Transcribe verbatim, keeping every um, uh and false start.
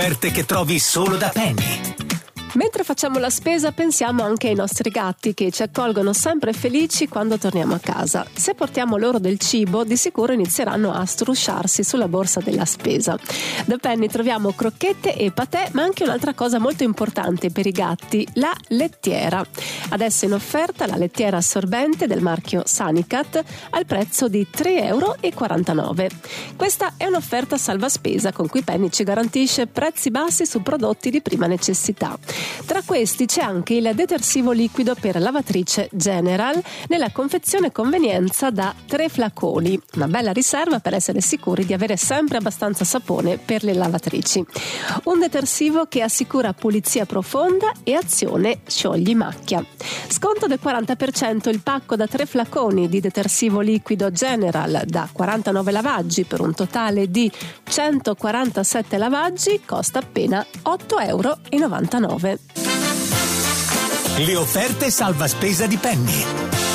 Offerte che trovi solo da Penny. Mentre facciamo la spesa pensiamo anche ai nostri gatti che ci accolgono sempre felici quando torniamo a casa. Se portiamo loro del cibo, di sicuro inizieranno a strusciarsi sulla borsa della spesa. Da Penny troviamo crocchette e patè, ma anche un'altra cosa molto importante per i gatti, la lettiera. Adesso in offerta la lettiera assorbente del marchio Sanicat al prezzo di tre virgola quarantanove euro. Questa è un'offerta salva spesa con cui Penny ci garantisce prezzi bassi su prodotti di prima necessità. Tra questi c'è anche il detersivo liquido per lavatrice General nella confezione convenienza da tre flaconi, una bella riserva per essere sicuri di avere sempre abbastanza sapone per le lavatrici. Un detersivo che assicura pulizia profonda e azione sciogli macchia. Sconto del quaranta per cento il pacco da tre flaconi di detersivo liquido General da quarantanove lavaggi per un totale di centoquarantasette lavaggi costa appena otto virgola novantanove euro. Le offerte salva spesa di Penny.